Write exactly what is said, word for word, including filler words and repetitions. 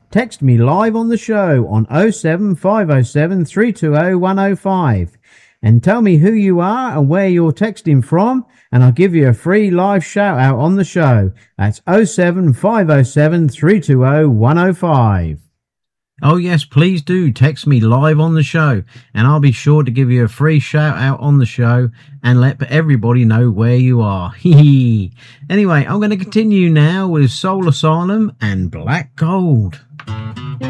text me live on the show on oh seven five oh seven, three two oh, one oh five and tell me who you are and where you're texting from, and I'll give you a free live shout out on the show. That's oh seven five oh seven, three two oh, one oh five. Oh yes, please do text me live on the show, and I'll be sure to give you a free shout out on the show and let everybody know where you are. Anyway, I'm going to continue now with Soul Asylum and Black Gold.